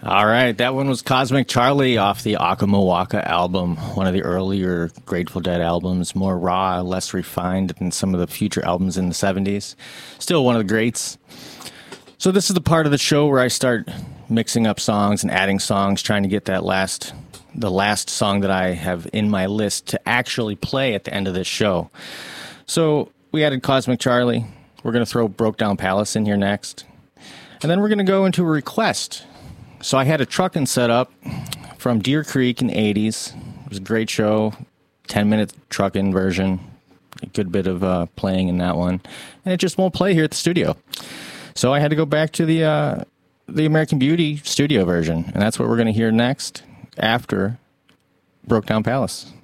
All right, that one was Cosmic Charlie off the Akamawaka album, one of the earlier Grateful Dead albums, more raw, less refined than some of the future albums in the 70s. Still one of the greats. So this is the part of the show where I start mixing up songs and adding songs, trying to get the last song that I have in my list to actually play at the end of this show. So we added Cosmic Charlie. We're going to throw Broke Down Palace in here next. And then we're going to go into a request. So I had a trucking set up from Deer Creek in the 80s. It was a great show, 10-minute trucking version, a good bit of playing in that one. And it just won't play here at the studio. So I had to go back to the American Beauty studio version. And that's what we're going to hear next after Broke Down Palace.